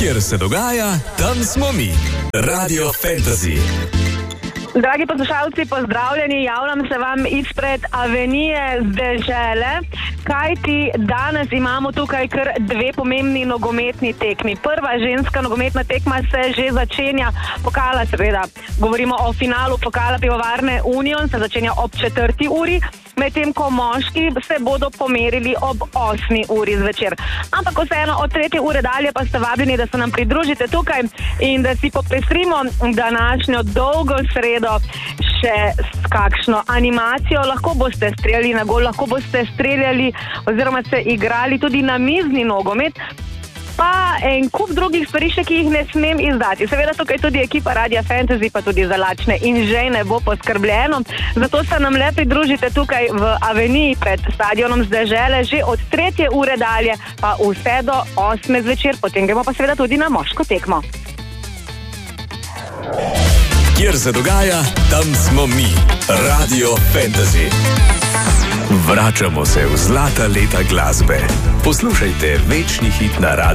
Kjer se dogaja, tam smo mi. Radio Fantasy. Dragi poslušalci, pozdravljeni, javljam se vam izpred Avenije z dežele, kajti danes imamo tukaj kar dve pomembni nogometni tekmi. Prva ženska nogometna tekma se že začenja, pokala seveda, govorimo o finalu pokala Pivovarne Union, se začenja ob 4. uri, medtem ko moški se bodo pomerili ob 8. uri zvečer. Ampak vseeno od 3. ure dalje pa ste vabljeni, da se nam pridružite tukaj in da si popestrimo današnjo dolgo sredo še s kakšno animacijo. Lahko boste streljali na gol, lahko boste streljali oziroma se igrali tudi na mizni nogomet, pa en kup drugih stvari še, ki jih ne smem izdati. Seveda tukaj tudi ekipa Radia Fantasy, pa tudi za lačne in žejne bo poskrbljeno. Zato se nam le pridružite tukaj v Aveniji pred stadionom z dežele že od 3. ure dalje, pa vse do 8. zvečer. Potem gremo pa seveda tudi na moško tekmo. Kjer se dogaja, tam smo mi. Radio Fantasy. Vračamo se v zlata leta glasbe. Poslušajte večni hit na